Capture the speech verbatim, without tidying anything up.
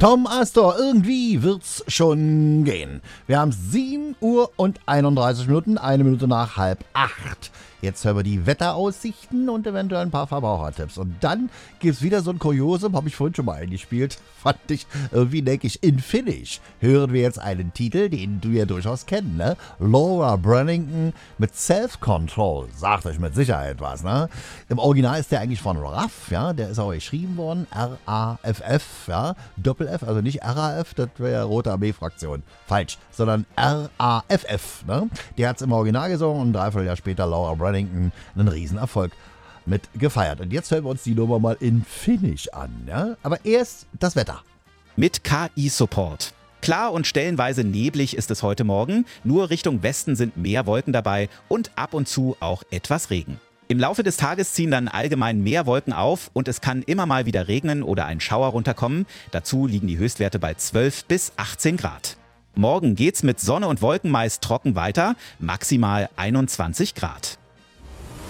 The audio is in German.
Tom Astor, irgendwie wird's schon gehen. Wir haben sieben Uhr und einunddreißig Minuten, eine Minute nach halb acht. Jetzt hören wir die Wetteraussichten und eventuell ein paar Verbrauchertipps. Und dann gibt's wieder so ein Kuriosum, habe ich vorhin schon mal eingespielt. Fand ich irgendwie, denke ich, in Finnisch. Hören wir jetzt einen Titel, den du ja durchaus kennst, ne? Laura Brennington mit Self-Control. Sagt euch mit Sicherheit was, ne? Im Original ist der eigentlich von Raff, ja? Der ist auch geschrieben worden. R A F F, ja? Doppel-F, also nicht R A F, das wäre ja Rote Armee-Fraktion. Falsch, sondern R A F F, ne? Der hat's im Original gesungen und ein Dreivierteljahr später Laura Brennington einen Riesenerfolg mit gefeiert. Und jetzt hören wir uns die Nummer mal in Finnisch an. Ja? Aber erst das Wetter. Mit K I-Support. Klar und stellenweise neblig ist es heute Morgen, nur Richtung Westen sind mehr Wolken dabei und ab und zu auch etwas Regen. Im Laufe des Tages ziehen dann allgemein mehr Wolken auf und es kann immer mal wieder regnen oder ein Schauer runterkommen. Dazu liegen die Höchstwerte bei zwölf bis achtzehn Grad. Morgen geht's mit Sonne und Wolken meist trocken weiter, maximal einundzwanzig Grad.